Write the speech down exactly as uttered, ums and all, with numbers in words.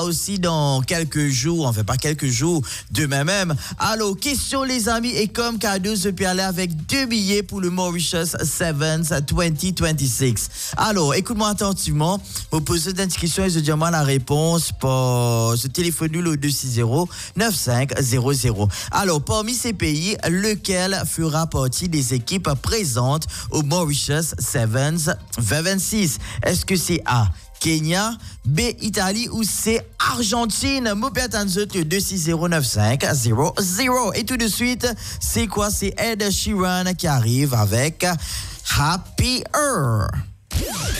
aussi dans quelques jours, enfin pas quelques jours, demain même. Alors, question les amis, et comme cadeau, je peux aller avec deux billets pour le Mauritius Sevens vingt vingt-six. Alors, écoute-moi attentivement, vous posez une question et je demande la réponse pour ce téléphone au deux six zéro neuf cinq zéro zéro. Alors, parmi ces pays, lequel fera partie des équipes présentes au Mauritius Sevens vingt vingt-six? Est-ce que c'est A, Kenya, B, Italie ou C, Argentine? Moupet Anzot, deux six zéro neuf cinq zéro zéro. Et tout de suite, c'est quoi? C'est Ed Sheeran qui arrive avec Happier.